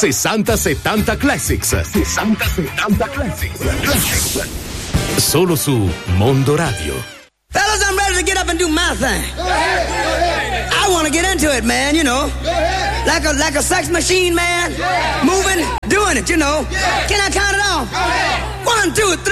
60-70 Classics. 60-70 Classics. Solo su Mondo Radio. Fellas, I'm ready to get up and do my thing. I want to get into it, man, you know. Like a sex machine, man. Moving, doing it, you know. Can I count it off? 1, 2, 3.